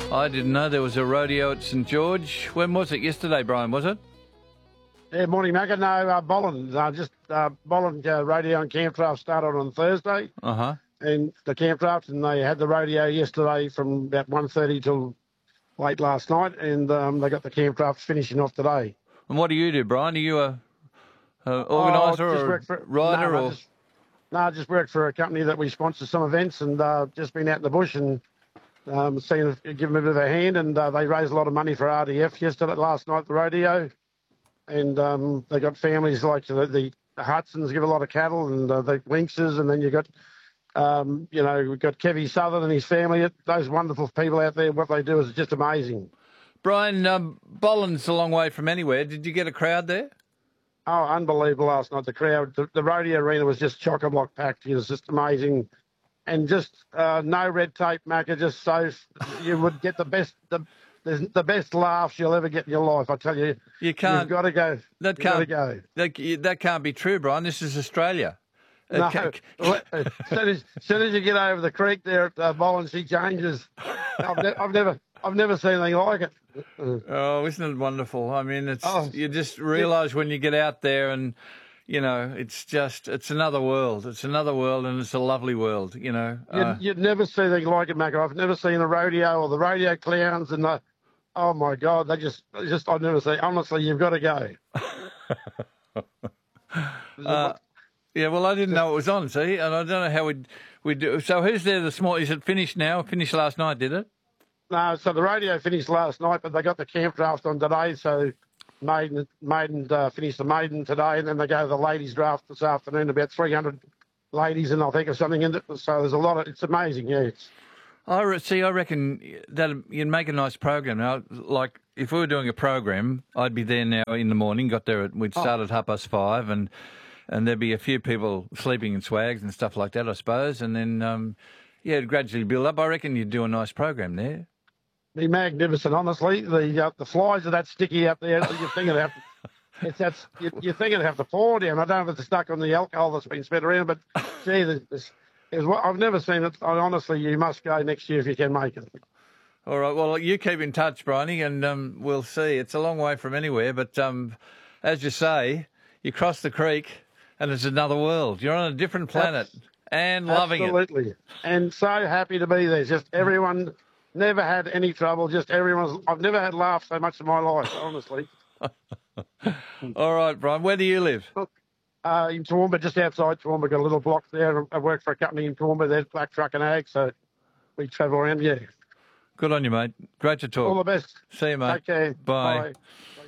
I didn't know there was a rodeo at St George. When was it? Yesterday, Brian, was it? Yeah, morning, Macca. No, Bolland. Bolland rodeo and camp draft started on Thursday. Uh-huh. And the camp draft, and they had the rodeo yesterday from about 1:30 till late last night, and they got the camp draft finishing off today. And what do you do, Brian? Are you a organiser or a rider? I just work for a company that we sponsor some events, and just been out in the bush and give them a bit of a hand, and they raised a lot of money for RDF last night at the rodeo, and they got families like the Hudsons give a lot of cattle, and the Lynxes, and then you got we've got Kevy Southern and his family. Those wonderful people out there, what they do is just amazing. Brian, Bolland's a long way from anywhere. Did you get a crowd there? Oh, unbelievable last night. The crowd, the rodeo arena was just chock-a-block packed. It was just amazing. And just no red tape, Macca, just so you would get the best laughs you'll ever get in your life. I tell you, you've got to go. That can't be true, Brian. This is Australia. No, as soon as you get over the creek there at Bolland, she changes. I've never seen anything like it. Oh, isn't it wonderful? I mean, you just realise when you get out there, and it's another world. It's another world, and it's a lovely world. You'd never see anything like it, Macca. I've never seen a rodeo or the rodeo clowns, and oh my God, I've never seen. Honestly, you've got to go. Yeah, well, I didn't know it was on, see, and I don't know how we do. So who's there this morning? Is it finished now? Finished last night, did it? No, so the rodeo finished last night, but they got the camp draft on today, so maiden finished the maiden today, and then they go to the ladies draft this afternoon, about 300 ladies, and I think, or something in it. So there's a lot of, it's amazing, yeah. I reckon that you'd make a nice program. Now, like, if we were doing a program, I'd be there now in the morning, we'd start at 5:30, and there'd be a few people sleeping in swags and stuff like that, I suppose. And then, it'd gradually build up. I reckon you'd do a nice program there. Be magnificent, honestly. The flies are that sticky up there. You think it'd have to fall down. I don't know if it's stuck on the alcohol that's been spread around, but gee, I've never seen it. Honestly, you must go next year if you can make it. All right. Well, you keep in touch, Bryony, and we'll see. It's a long way from anywhere, but as you say, you cross the creek, and it's another world. You're on a different planet and loving it. Absolutely. And so happy to be there. Just everyone, never had any trouble. Just I've never had laugh so much in my life, honestly. All right, Brian. Where do you live? In Toowoomba, just outside Toowoomba. Got a little block there. I work for a company in Toowoomba. There's Black Truck and Ag, so we travel around, yeah. Good on you, mate. Great to talk. All the best. See you, mate. Take care. Bye. Bye.